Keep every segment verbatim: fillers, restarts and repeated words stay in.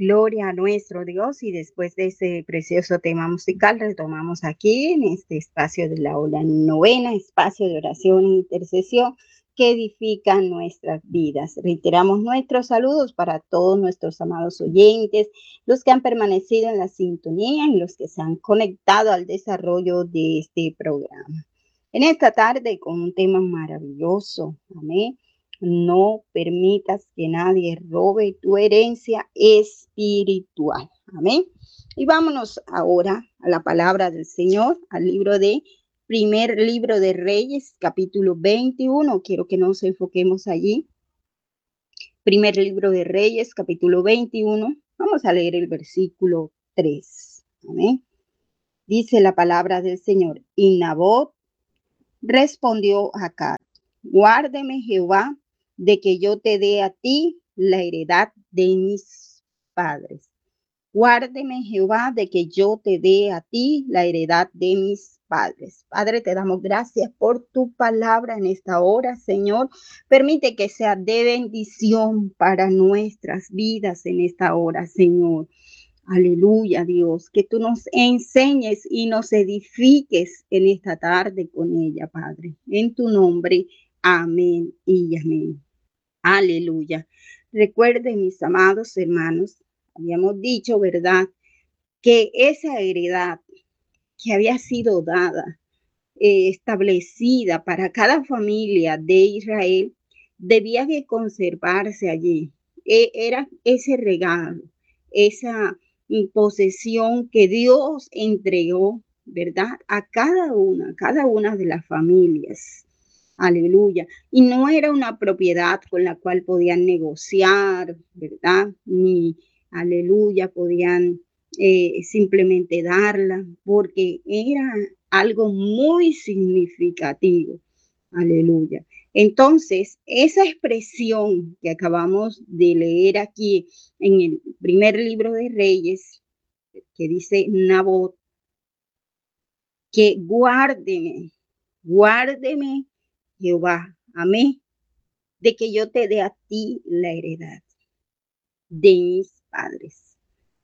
Gloria a nuestro Dios, y después de ese precioso tema musical retomamos aquí en este espacio de la hora novena, espacio de oración e intercesión que edifican nuestras vidas. Reiteramos nuestros saludos para todos nuestros amados oyentes, los que han permanecido en la sintonía y los que se han conectado al desarrollo de este programa. En esta tarde con un tema maravilloso, amén. No permitas que nadie robe tu herencia espiritual. Amén. Y vámonos ahora a la palabra del Señor, al libro de primer libro de Reyes, capítulo veintiuno. Quiero que nos enfoquemos allí. Primer libro de Reyes, capítulo veintiuno. Vamos a leer el versículo tres. Amén. Dice la palabra del Señor. Y Nabot respondió a Acab: guárdeme Jehová de que yo te dé a ti la heredad de mis padres. Guárdeme Jehová de que yo te dé a ti la heredad de mis padres. Padre, te damos gracias por tu palabra en esta hora, Señor. Permite que sea de bendición para nuestras vidas en esta hora, Señor. Aleluya, Dios, que tú nos enseñes y nos edifiques en esta tarde con ella, Padre. En tu nombre, amén y amén. Aleluya. Recuerden, mis amados hermanos, habíamos dicho, ¿verdad?, que esa heredad que había sido dada, eh, establecida para cada familia de Israel, debía de conservarse allí. E- era ese regalo, esa posesión que Dios entregó, ¿verdad?, a cada una, a cada una de las familias. Aleluya. Y no era una propiedad con la cual podían negociar, ¿verdad? Ni, aleluya, podían eh, simplemente darla, porque era algo muy significativo. Aleluya. Entonces, esa expresión que acabamos de leer aquí en el primer libro de Reyes, que dice Nabot, que guárdeme, guárdeme Jehová, amén, de que yo te dé a ti la heredad de mis padres.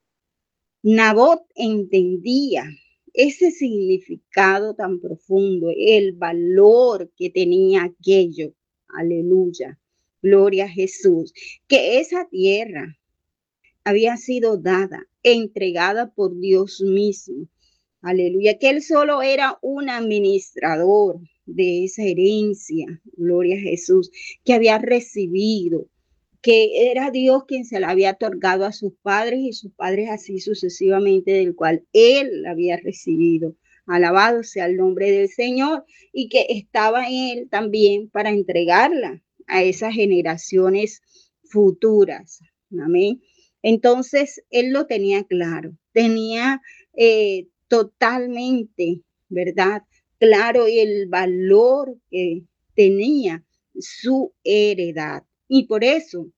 Nabot entendía ese significado tan profundo, el valor que tenía aquello. Aleluya. Gloria a Jesús. Que esa tierra había sido dada, entregada por Dios mismo. Aleluya. Que él solo era un administrador de esa herencia. Gloria a Jesús. Que había recibido, que era Dios quien se la había otorgado a sus padres y sus padres así sucesivamente, del cual él la había recibido. Alabado sea el nombre del Señor, y que estaba en él también para entregarla a esas generaciones futuras. Amén. Entonces, él lo tenía claro, tenía eh, totalmente, ¿verdad?, claro el valor que tenía su heredad. Y por eso,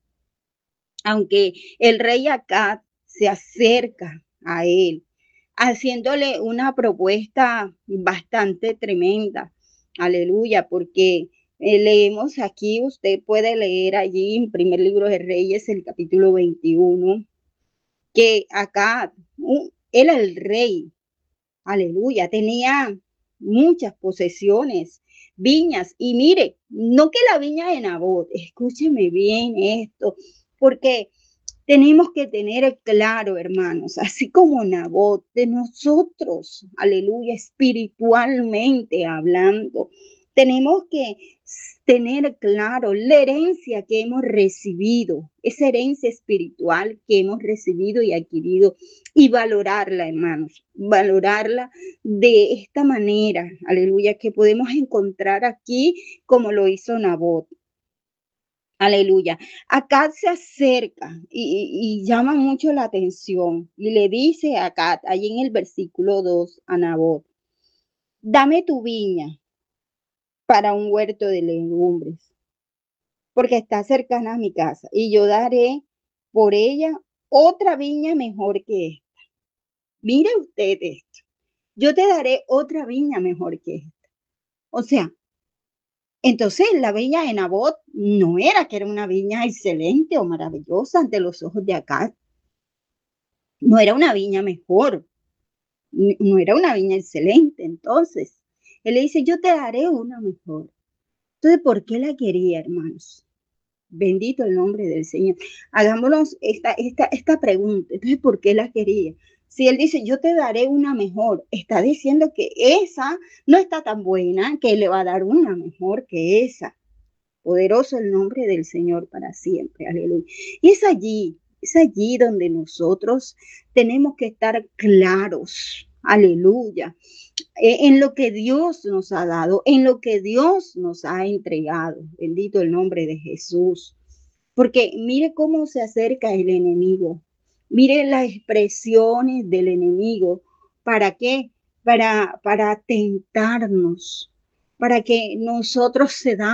aunque el rey Acab se acerca a él, haciéndole una propuesta bastante tremenda, aleluya, porque eh, leemos aquí, usted puede leer allí en primer libro de Reyes, el capítulo veintiuno, que Acab, uh, él el rey, aleluya, tenía muchas posesiones, viñas, y mire, no que la viña de Nabot, escúcheme bien esto, porque tenemos que tener claro, hermanos, así como Nabot, de nosotros, aleluya, espiritualmente hablando, tenemos que tener claro la herencia que hemos recibido, esa herencia espiritual que hemos recibido y adquirido, y valorarla, hermanos, valorarla de esta manera, aleluya, que podemos encontrar aquí como lo hizo Nabot. Aleluya. Acá se acerca y, y, y llama mucho la atención y le dice a Acab, allí en el versículo dos, a Nabot: dame tu viña para un huerto de legumbres, porque está cercana a mi casa, y yo daré por ella otra viña mejor que esta. Mire usted esto, yo te daré otra viña mejor que esta. O sea, entonces la viña de Nabot no era que era una viña excelente o maravillosa ante los ojos de Acab. no era una viña mejor, no era una viña excelente. Entonces, él le dice, yo te daré una mejor. Entonces, ¿por qué la quería, hermanos? Bendito el nombre del Señor. Hagámonos esta, esta, esta pregunta. Entonces, ¿por qué la quería? Si él dice, yo te daré una mejor, está diciendo que esa no está tan buena, que él le va a dar una mejor que esa. Poderoso el nombre del Señor para siempre. Aleluya. Y es allí, es allí donde nosotros tenemos que estar claros. Aleluya. Eh, en lo que Dios nos ha dado, en lo que Dios nos ha entregado. Bendito el nombre de Jesús. Porque mire cómo se acerca el enemigo. Mire las expresiones del enemigo. ¿Para qué? Para, para tentarnos, para que nosotros cedamos